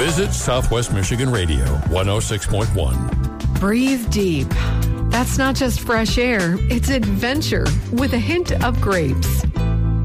Visit Southwest Michigan Radio 106.1. Breathe deep. That's not just fresh air, it's adventure with a hint of grapes.